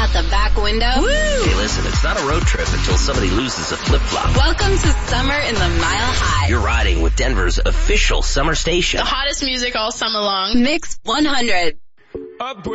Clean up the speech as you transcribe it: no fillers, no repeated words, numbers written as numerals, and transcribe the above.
out the back window. Woo! Hey, listen, it's not a road trip until somebody loses a flip-flop. Welcome to Summer in the Mile High. You're riding with Denver's official summer station. The hottest music all summer long. Mix 100.